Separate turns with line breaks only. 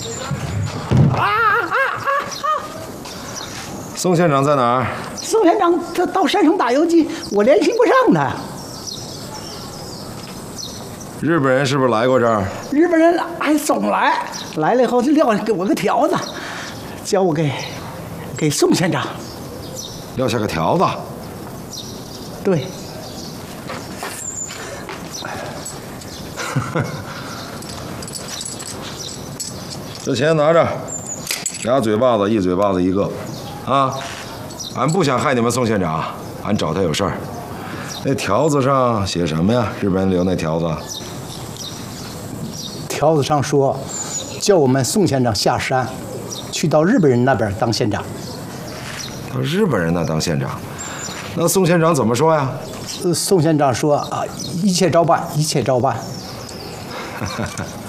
宋县长在哪儿？
宋县长他到山上打游击，我联系不上他。
日本人是不是来过这儿？
日本人还总来，来了以后就撂给我个条子，叫我给宋县长。
撂下个条子。
对。
这钱拿着，俩嘴巴子，一嘴巴子一个，啊！俺不想害你们宋县长，俺找他有事儿。那条子上写什么呀？日本人留那条子。
条子上说，叫我们宋县长下山，去到日本人那边当县长。
到日本人那当县长，那宋县长怎么说呀？
宋县长说啊，一切照办，一切照办。